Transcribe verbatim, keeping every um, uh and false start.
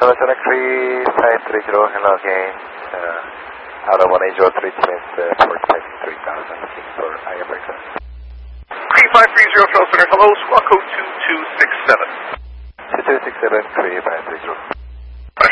Hello, Connect three five three zero, hello again. Uh, out of one eight zero three Smith, uh, port type three thousand, looking for I F X. three five three zero, Phil Center, hello, squawk code two